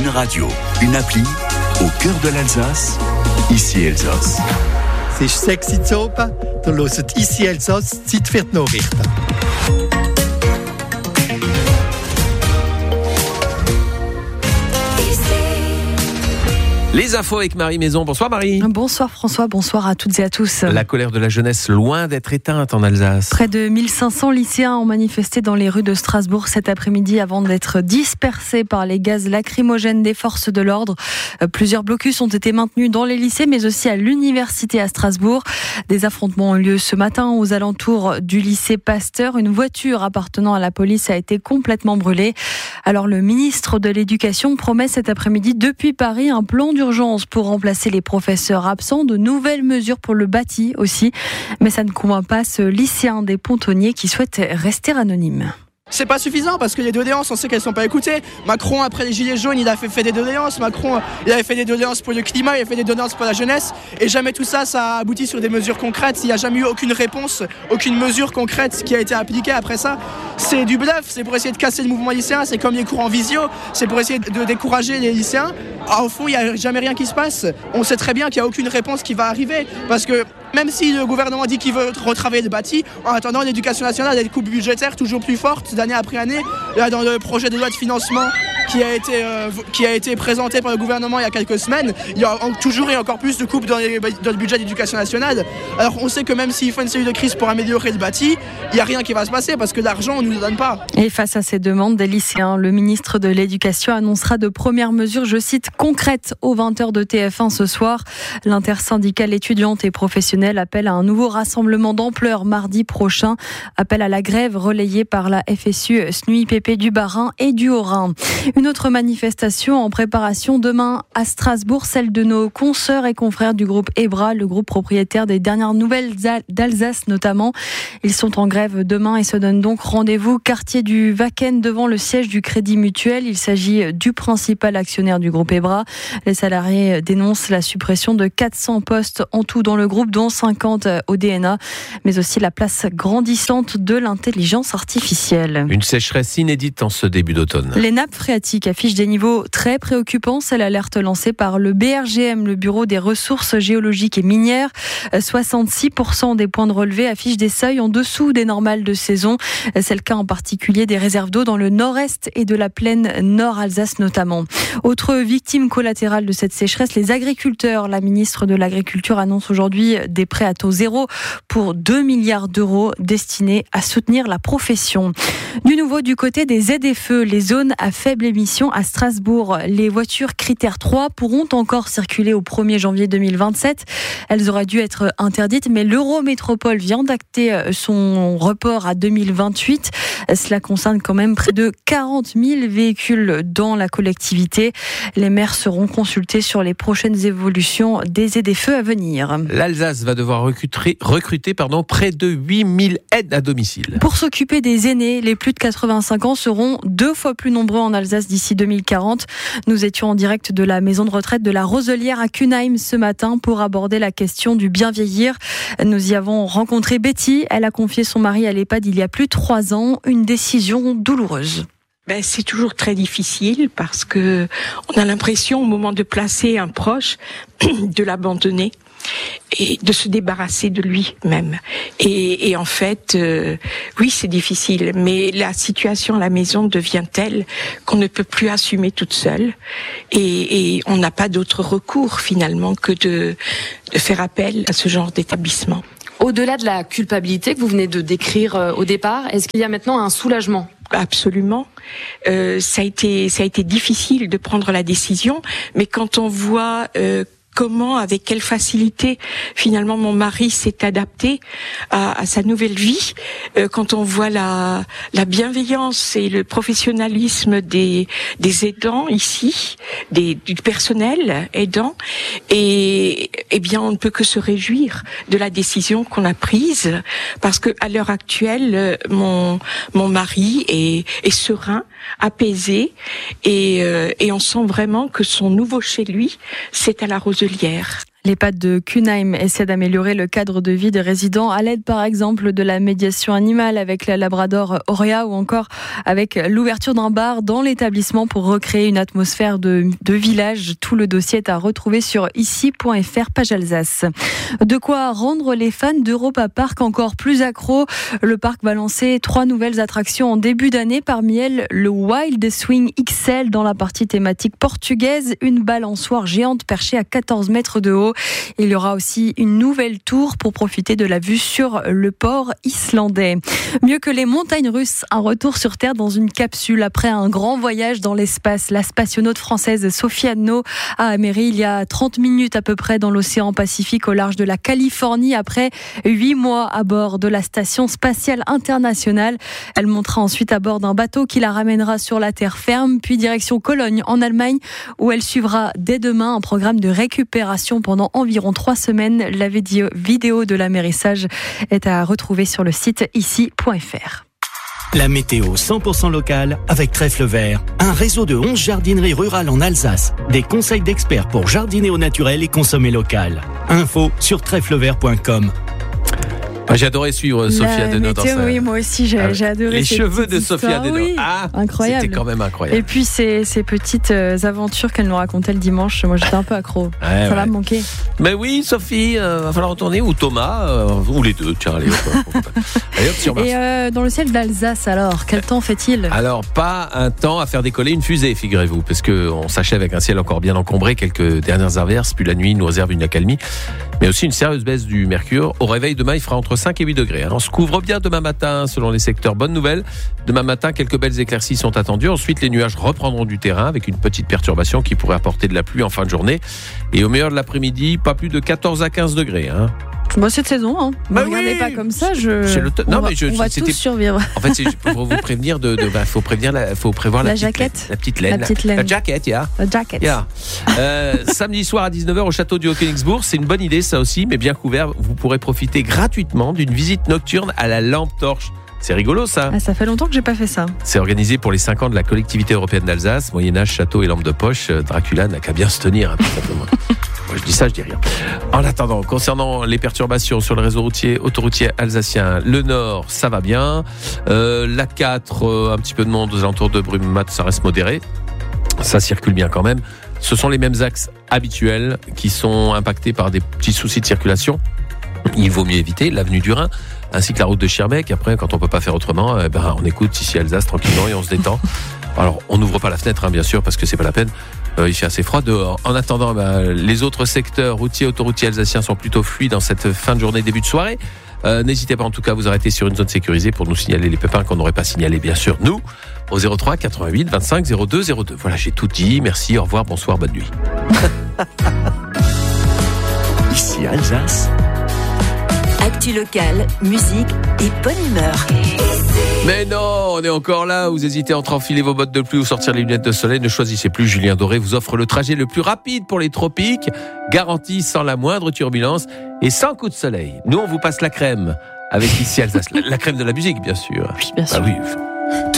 une radio, une appli, au cœur de l'Alsace, ici Elsass. C'est 6 Uhr, du hört ici Elsass, Zeit für die Nachrichten. Les infos avec Marie Maison. Bonsoir Marie. Bonsoir François, bonsoir à toutes et à tous. La colère de la jeunesse loin d'être éteinte en Alsace. Près de 1500 lycéens ont manifesté dans les rues de Strasbourg cet après-midi avant d'être dispersés par les gaz lacrymogènes des forces de l'ordre. Plusieurs blocus ont été maintenus dans les lycées mais aussi à l'université à Strasbourg. Des affrontements ont lieu ce matin aux alentours du lycée Pasteur. Une voiture appartenant à la police a été complètement brûlée. Alors le ministre de l'Éducation promet cet après-midi depuis Paris un plan d'urgence pour remplacer les professeurs absents, de nouvelles mesures pour le bâti aussi. Mais ça ne convainc pas ce lycéen des Pontonniers qui souhaite rester anonyme. C'est pas suffisant parce que les doléances, on sait qu'elles sont pas écoutées. Macron, après les gilets jaunes, il a fait des doléances. Macron, il avait fait des doléances pour le climat, il a fait des doléances pour la jeunesse. Et jamais tout ça, ça a abouti sur des mesures concrètes. Il n'y a jamais eu aucune réponse, aucune mesure concrète qui a été appliquée après ça. C'est du bluff, c'est pour essayer de casser le mouvement lycéen. C'est comme les cours en visio, c'est pour essayer de décourager les lycéens. Alors, au fond, il n'y a jamais rien qui se passe. On sait très bien qu'il n'y a aucune réponse qui va arriver parce que même si le gouvernement dit qu'il veut retravailler le bâti, en attendant, l'éducation nationale a des coupes budgétaires toujours plus fortes d'année après année. Là, dans le projet de loi de financement qui a été présenté par le gouvernement il y a quelques semaines, il y a toujours et encore plus de coupes dans le budget de l'éducation nationale. Alors on sait que même s'il faut une cellule de crise pour améliorer le bâti, il n'y a rien qui va se passer parce que l'argent, on ne nous le donne pas. Et face à ces demandes des lycéens, le ministre de l'Éducation annoncera de premières mesures, je cite, concrètes aux 20h de TF1 ce soir. L'intersyndicale étudiante et professionnelle appelle à un nouveau rassemblement d'ampleur mardi prochain. Appel à la grève relayé par la FSU, SNUIPP du Bas-Rhin et du Haut-Rhin. Une autre manifestation en préparation demain à Strasbourg, celle de nos consoeurs et confrères du groupe EBRA, le groupe propriétaire des dernières nouvelles d'Alsace notamment. Ils sont en grève demain et se donnent donc rendez-vous quartier du Wacken devant le siège du Crédit Mutuel. Il s'agit du principal actionnaire du groupe EBRA. Les salariés dénoncent la suppression de 400 postes en tout dans le groupe, dont 50 au DNA, mais aussi la place grandissante de l'intelligence artificielle. Une sécheresse inédite en ce début d'automne. Les nappes phréatiques affichent des niveaux très préoccupants. C'est l'alerte lancée par le BRGM, le Bureau des ressources géologiques et minières. 66% des points de relevé affichent des seuils en dessous des normales de saison. C'est le cas en particulier des réserves d'eau dans le nord-est et de la plaine nord-Alsace notamment. Autre victime collatérale de cette sécheresse, les agriculteurs. La ministre de l'Agriculture annonce aujourd'hui des prêts à taux zéro pour 2 milliards d'euros destinés à soutenir la profession. Du nouveau du côté des ZFE, les zones à faible émission à Strasbourg. Les voitures critère 3 pourront encore circuler au 1er janvier 2027. Elles auraient dû être interdites, mais l'Eurométropole vient d'acter son report à 2028. Cela concerne quand même près de 40 000 véhicules dans la collectivité. Les maires seront consultés sur les prochaines évolutions des ZFE à venir. L'Alsace va devoir recruter près de 8000 aides à domicile. Pour s'occuper des aînés, les plus de 85 ans seront 2 fois plus nombreux en Alsace d'ici 2040. Nous étions en direct de la maison de retraite de la Roselière à Cunheim ce matin pour aborder la question du bien vieillir. Nous y avons rencontré Betty. Elle a confié son mari à l'EHPAD il y a plus de 3 ans. Une décision douloureuse. C'est toujours très difficile parce que on a l'impression au moment de placer un proche de l'abandonner et de se débarrasser de lui-même. Et en fait, oui, c'est difficile, mais la situation à la maison devient telle qu'on ne peut plus assumer toute seule et on n'a pas d'autre recours finalement que de faire appel à ce genre d'établissement. Au-delà de la culpabilité que vous venez de décrire au départ, est-ce qu'il y a maintenant un soulagement ? Absolument. Ça a été difficile de prendre la décision, mais quand on voit comment, avec quelle facilité, finalement, mon mari s'est adapté à sa nouvelle vie. Quand on voit la bienveillance et le professionnalisme des aidants ici, du personnel aidant, et bien, on ne peut que se réjouir de la décision qu'on a prise, parce que à l'heure actuelle, mon mari est serein, apaisé, et on sent vraiment que son nouveau chez lui, c'est à la Roselière. L'EHPAD de Kunheim essaie d'améliorer le cadre de vie des résidents à l'aide par exemple de la médiation animale avec la Labrador Auréa ou encore avec l'ouverture d'un bar dans l'établissement pour recréer une atmosphère de village. Tout le dossier est à retrouver sur ici.fr page Alsace. De quoi rendre les fans d'Europa Park encore plus accros. Le parc va lancer 3 nouvelles attractions en début d'année. Parmi elles, le Wild Swing XL dans la partie thématique portugaise, une balançoire géante perchée à 14 mètres de haut. Il y aura aussi une nouvelle tour pour profiter de la vue sur le port islandais. Mieux que les montagnes russes, un retour sur Terre dans une capsule après un grand voyage dans l'espace. La spationaute française Sophie Anneau a améri il y a 30 minutes à peu près dans l'océan Pacifique au large de la Californie après 8 mois à bord de la station spatiale internationale. Elle montera ensuite à bord d'un bateau qui la ramènera sur la terre ferme, puis direction Cologne en Allemagne où elle suivra dès demain un programme de récupération pendant environ 3 semaines. La vidéo de l'amérissage est à retrouver sur le site ici.fr. La météo 100% locale avec Trèfle Vert, un réseau de 11 jardineries rurales en Alsace. Des conseils d'experts pour jardiner au naturel et consommer local. Info sur trèflevert.com. J'ai adoré suivre Sophie Anneau dans ça. Oui, moi aussi, j'ai adoré. Les cheveux de Sophie Anneau. Oui, incroyable. C'était quand même incroyable. Et puis ces petites aventures qu'elle nous racontait le dimanche, moi j'étais un peu accro. Ça va me manquer. Mais oui, Sophie, va falloir retourner, ou Thomas, ou les deux. Tiens, allez, allez hop, sur Mars. Et dans le ciel d'Alsace, alors, quel temps fait-il ? Alors, pas un temps à faire décoller une fusée, figurez-vous, parce qu'on s'achève avec un ciel encore bien encombré, quelques dernières averses, puis la nuit nous réserve une accalmie, mais aussi une sérieuse baisse du mercure. Au réveil demain, il fera entre 5 et 8 degrés. On se couvre bien demain matin selon les secteurs. Bonne nouvelle, demain matin, quelques belles éclaircies sont attendues. Ensuite, les nuages reprendront du terrain avec une petite perturbation qui pourrait apporter de la pluie en fin de journée. Et au meilleur de l'après-midi, pas plus de 14 à 15 degrés. Moi, c'est de saison. Ne regardez pas comme ça. On va tous survivre. En fait, c'est pour vous prévenir faut prévoir la jaquette. La petite laine. La jaquette, yeah. Samedi soir à 19h au château du Haut-Königsbourg. C'est une bonne idée, ça aussi, mais bien couvert. Vous pourrez profiter gratuitement d'une visite nocturne à la lampe torche. C'est rigolo, ça. Ça fait longtemps que j'ai pas fait ça. C'est organisé pour les 5 ans de la collectivité européenne d'Alsace. Moyen-Âge, château et lampe de poche. Dracula n'a qu'à bien se tenir, tout simplement. Moi, je dis ça, je dis rien. En attendant, concernant les perturbations sur le réseau autoroutier alsacien, le Nord, ça va bien. L'A4, un petit peu de monde aux alentours de Brumath, ça reste modéré. Ça circule bien quand même. Ce sont les mêmes axes habituels qui sont impactés par des petits soucis de circulation. Il vaut mieux éviter l'avenue du Rhin, ainsi que la route de Schirmeck. Après, quand on peut pas faire autrement, on écoute ici Alsace tranquillement et on se détend. Alors, on n'ouvre pas la fenêtre, bien sûr, parce que c'est pas la peine. Il fait assez froid dehors. En attendant, les autres secteurs routiers, autoroutiers alsaciens sont plutôt fluides dans cette fin de journée, début de soirée. N'hésitez pas en tout cas à vous arrêter sur une zone sécurisée pour nous signaler les pépins qu'on n'aurait pas signalés, bien sûr, nous, au 03 88 25 02 02. Voilà, j'ai tout dit. Merci, au revoir, bonsoir, bonne nuit. Ici Alsace. Actu locale, musique et bonne humeur. Mais non, on est encore là. Vous hésitez entre enfiler vos bottes de pluie ou sortir les lunettes de soleil. Ne choisissez plus. Julien Doré vous offre le trajet le plus rapide pour les tropiques, garanti sans la moindre turbulence et sans coup de soleil. Nous, on vous passe la crème avec ici Alsace. La crème de la musique, bien sûr. Oui, bien sûr. Ah oui.